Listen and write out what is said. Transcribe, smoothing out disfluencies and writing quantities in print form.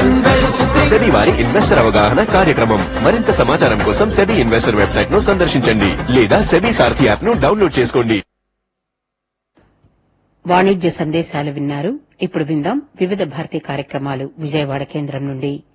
SEBI వారి investor అవగాహన కార్యక్రమం. మరింత సమాచారం కోసం సెబీ ఇన్వెస్టర్ వెబ్సైట్ ను సందర్శించండి లేదా సెబీ సారథి యాప్ ను డౌన్లోడ్ చేసుకోండి. వాణిజ్య సందేశాలు విన్నారు. ఇప్పుడు విందాం వివిధ భారతీ కార్యక్రమాలు విజయవాడ కేంద్రం నుండి.